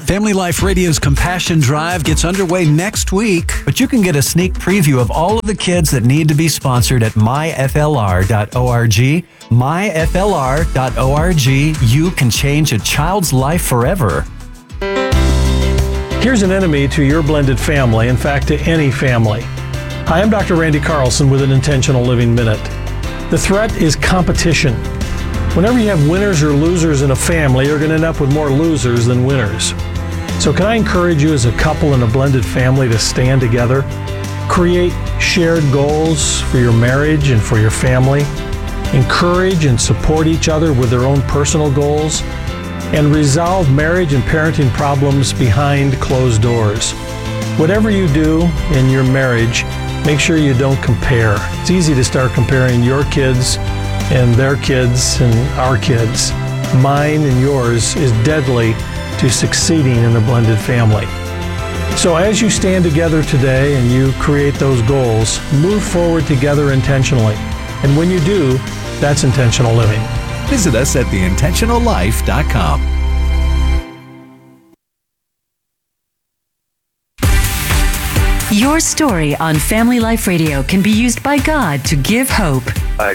Family Life Radio's Compassion Drive gets underway next week, but you can get a sneak preview of all of the kids that need to be sponsored at myflr.org. myflr.org. You can change a child's life forever. Here's an enemy to your blended family, in fact, to any family. Hi, I'm Dr. Randy Carlson with an Intentional Living Minute. The threat is competition. Whenever you have winners or losers in a family, you're going to end up with more losers than winners. So can I encourage you as a couple in a blended family to stand together, create shared goals for your marriage and for your family, encourage and support each other with their own personal goals, and resolve marriage and parenting problems behind closed doors. Whatever you do in your marriage, make sure you don't compare. It's easy to start comparing your kids and their kids and our kids. Mine and yours is deadly to succeeding in a blended family. So as you stand together today and you create those goals, move forward together intentionally. And when you do, that's intentional living. Visit us at theintentionallife.com. Your story on Family Life Radio can be used by God to give hope.